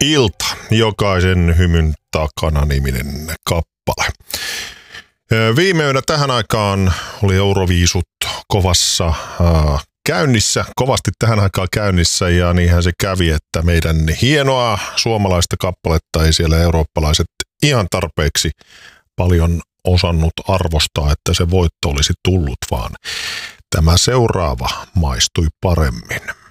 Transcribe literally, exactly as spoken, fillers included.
ilta, jokaisen hymyn takana -niminen kappale. Viime yönä tähän aikaan oli Euroviisut kovassa äh, käynnissä, kovasti tähän aikaan käynnissä, ja niinhän se kävi, että meidän hienoa suomalaista kappaletta ei siellä eurooppalaiset ihan tarpeeksi paljon osannut arvostaa, että se voitto olisi tullut, vaan tämä seuraava maistui paremmin.